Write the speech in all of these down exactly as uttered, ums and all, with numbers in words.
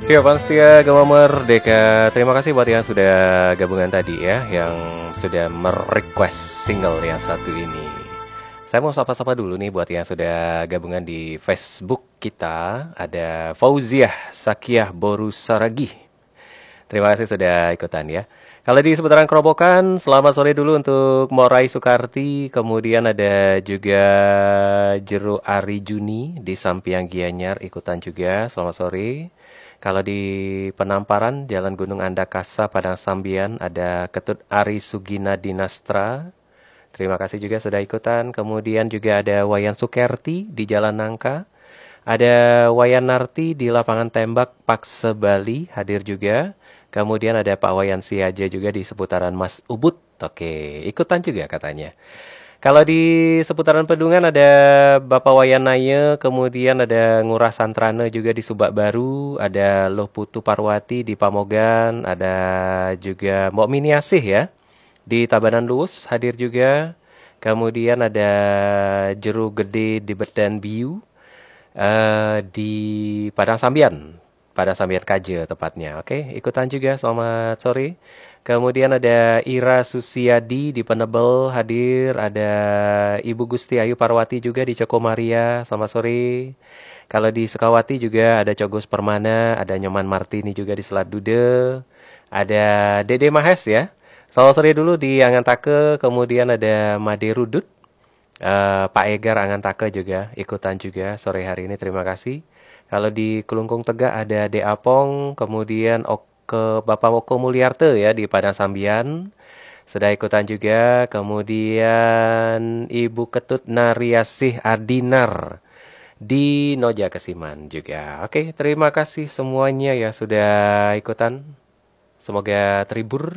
Ya, Panstia Gama Merdeka. Terima kasih buat yang sudah gabungan tadi ya, yang sudah merequest single yang satu ini. Saya mau sapa-sapa dulu nih buat yang sudah gabungan di Facebook kita. Ada Fauziah Sakiah Boru Saragi. Terima kasih sudah ikutan ya. Kalau di seputaran Kerobokan, selamat sore dulu untuk Morai Sukarti. Kemudian ada juga Jero Ari Juni di Sampiang Gianyar ikutan juga. Selamat sore. Kalau di Penamparan, Jalan Gunung Andakasa, Padang Sambian, ada Ketut Ari Sugina Dinastra. Terima kasih juga sudah ikutan. Kemudian juga ada Wayan Sukerti di Jalan Nangka. Ada Wayan Narti di Lapangan Tembak, Pakse Bali, hadir juga. Kemudian ada Pak Wayan Siaja juga di seputaran Mas Ubud. Oke, ikutan juga katanya. Kalau di seputaran Pedungan ada Bapak Wayan Naya, kemudian ada Ngurah Santrana juga di Subak Baru, ada Loh Putu Parwati di Pamogan, ada juga Mbok Miniasih ya di Tabanan Luwus hadir juga. Kemudian ada Jeru Gede di Bedan Biu, uh, di Padang Sambian, Padang Sambian Kaje tepatnya. Oke, ikutan juga, selamat sore. Kemudian ada Ira Susiadi di Penebel hadir, ada Ibu Gusti Ayu Parwati juga di Cokomaria, selamat sore. Kalau di Sukawati juga ada Cogos Permana, ada Nyoman Martini juga di Selat Dude, ada Dede Mahes ya. Selamat sore dulu di Angantake, kemudian ada Made Rudut, uh, Pak Egar Angantake juga ikutan juga sore hari ini, terima kasih. Kalau di Kelungkung Tegak ada De Apong, kemudian Ok ke Bapak Moko Mulyarte ya di Padang Sambian sudah ikutan juga. Kemudian Ibu Ketut Nariasih Ardinar di Noja Kesiman juga. Oke, terima kasih semuanya ya sudah ikutan. Semoga terhibur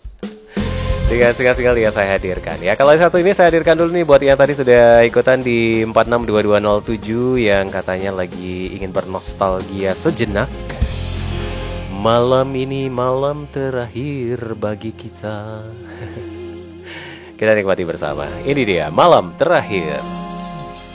dengan single-single yang saya hadirkan ya. Kalau satu ini saya hadirkan dulu nih buat yang tadi sudah ikutan di empat enam dua dua nol tujuh yang katanya lagi ingin bernostalgia sejenak. Malam ini malam terakhir bagi kita. Kita nikmati bersama. Ini dia malam terakhir.